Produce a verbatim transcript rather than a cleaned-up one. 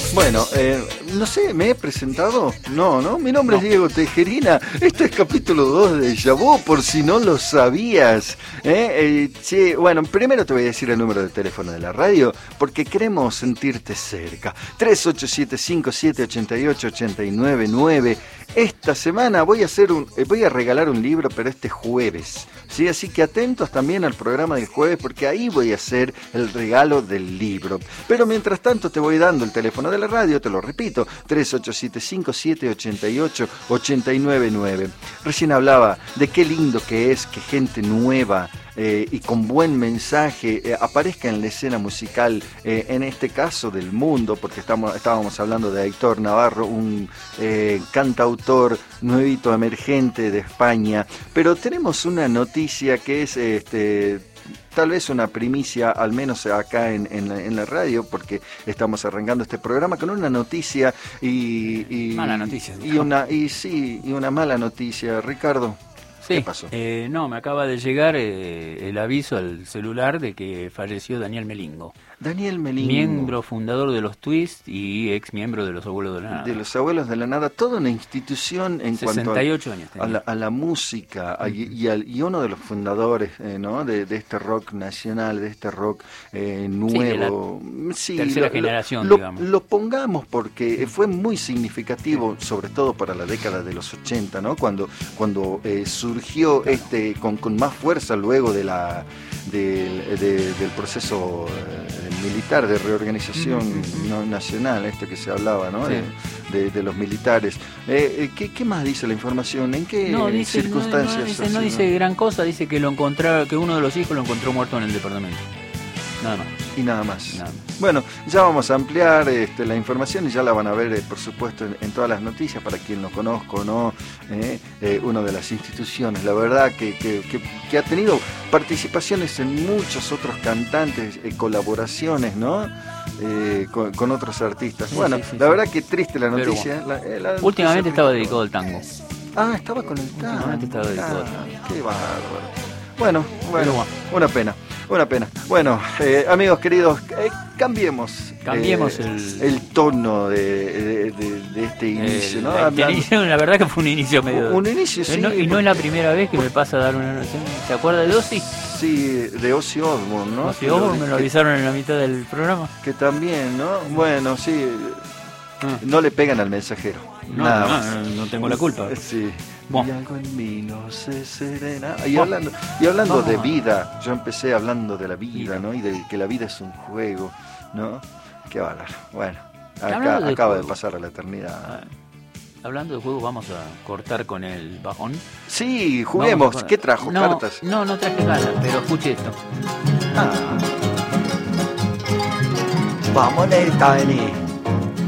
Bueno, eh, no sé, ¿me he presentado? No, ¿no? Mi nombre no. es Diego Tejerina. Este es capítulo dos de Déjà Vu, por si no lo sabías. ¿eh? Eh, che, bueno, primero te voy a decir el número de teléfono de la radio, porque queremos sentirte cerca. tres ocho siete, cinco siete, ocho ocho, ocho nueve nueve. Esta semana voy a hacer un, eh, voy a regalar un libro, pero este jueves. ¿Sí? Así que atentos también al programa del jueves, porque ahí voy a hacer el regalo del libro. Pero mientras tanto te voy dando el teléfono de la radio, te lo repito, tres ocho siete, cinco siete, ocho ocho, ocho nueve nueve. Recién hablaba de qué lindo que es que gente nueva eh, y con buen mensaje eh, aparezca en la escena musical, eh, en este caso del mundo, porque estamos, estábamos hablando de Aitor Navarro, un eh, cantautor nuevito emergente de España, pero tenemos una noticia que es este tal vez una primicia, al menos acá en, en, la, en la radio, porque estamos arrancando este programa con una noticia y, y mala noticia y una y sí y una mala noticia. Ricardo, sí, ¿qué pasó? Eh, no, me acaba de llegar eh, el aviso al celular de que falleció Daniel Melingo. Daniel Melingo, miembro fundador de los Twist y ex miembro de los Abuelos de la Nada. De los Abuelos de la Nada, toda una institución en sesenta y ocho cuanto a, años tenía. a, la, a la música uh-huh. y, y, al, y uno de los fundadores eh, ¿no? de, de este rock nacional, de este rock eh, nuevo. Sí, de la tercera lo, generación, lo, digamos. Lo pongamos porque fue muy significativo, sobre todo para la década de los ochenta, ¿no? Cuando, cuando eh, surgió claro. este con, con más fuerza luego de la de, de, del proceso eh, militar de reorganización mm-hmm. no, nacional, esto que se hablaba, ¿no? Sí. De, de, de los militares. Eh, ¿qué, ¿Qué más dice la información? ¿En qué no, dice, circunstancias? No, no, dice, no dice gran cosa, dice que lo encontraron, que uno de los hijos lo encontró muerto en el departamento. Nada más. Y nada más. Nada más. Bueno, ya vamos a ampliar este, la información y ya la van a ver, eh, por supuesto, en, en todas las noticias, para quien lo conozco, ¿no? Eh, eh, una de las instituciones, la verdad, que, que, que, que ha tenido participaciones en muchos otros cantantes, eh, colaboraciones, ¿no? Eh, con, con otros artistas. Sí, bueno, sí, sí, la sí. verdad que triste la noticia. Bueno. La, eh, la Últimamente noticia estaba dedicado al tango. Ah, estaba con el tango. Últimamente estaba dedicado al tango. Qué bárbaro. Bueno, bueno, bueno, una pena. Una pena. Bueno, eh, amigos queridos, eh, cambiemos, cambiemos eh, el... el tono de, de, de, de este inicio, el, ¿no? La, el inicio, la verdad que fue un inicio medio... Un inicio, sí. No, y no es la primera vez que me pasa a dar una noción. ¿Se acuerda de Ozzy? Sí, de Ozzy Osbourne, ¿no? Ozzy Osbourne me lo avisaron en la mitad del programa. Que también, ¿no? Bueno, sí, ah. no le pegan al mensajero. No, Nada no, más. no, no tengo la culpa. Sí. Bon. Y algo en mí no se serena. Y hablando, y hablando de vida, yo empecé hablando de la vida, ¿no? Y de que la vida es un juego, ¿no? Qué bárbaro. Bueno, acá, de acaba juego. de pasar a la eternidad. Ah, hablando de juego, vamos a cortar con el bajón. Sí, juguemos. ¿Qué trajo? No, ¿Cartas? No, no traje ganas, pero escuche esto. Ah. Vamos a leer, Tiny.